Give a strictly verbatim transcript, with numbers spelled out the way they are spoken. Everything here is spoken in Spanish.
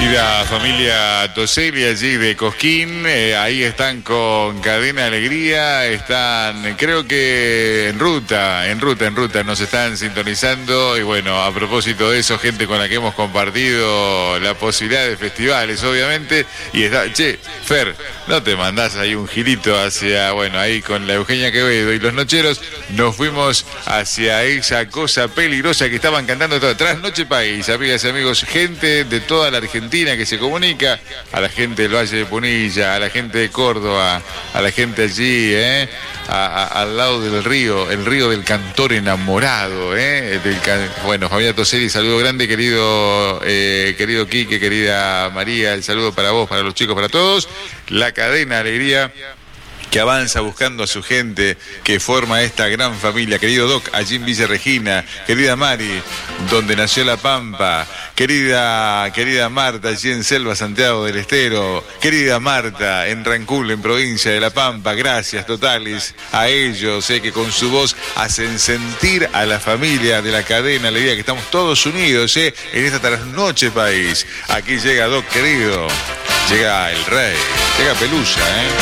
La familia Toselli allí de Cosquín, eh, ahí están con Cadena Alegría, están creo que en ruta, en ruta, en ruta, nos están sintonizando y bueno, a propósito de eso, gente con la que hemos compartido la posibilidad de festivales, obviamente, y está, che, Fer, ¿no te mandás ahí un girito hacia, bueno, ahí con la Eugenia Quevedo y los Nocheros, nos fuimos hacia esa cosa peligrosa que estaban cantando todo atrás, Noche País, amigas y amigos, gente de toda la Argentina que se comunica, a la gente del Valle de Punilla, a la gente de Córdoba, a la gente allí, ¿eh? A, a, al lado del río, el río del cantor enamorado, ¿eh? Del can... Bueno, Fabián Toselli, saludo grande, querido, eh, querido Quique, querida María, el saludo para vos, para los chicos, para todos. La Cadena Alegría, que avanza buscando a su gente, que forma esta gran familia. Querido Doc, allí en Villa Regina, querida Mari, donde nació La Pampa, querida, querida Marta, allí en Selva, Santiago del Estero, querida Marta, en Rancul, en provincia de La Pampa, gracias totales a ellos, eh, que con su voz hacen sentir a la familia de la Cadena Alegría, que estamos todos unidos, eh, en esta trasnoche país. Aquí llega Doc, querido, llega el rey, llega Pelusa, eh.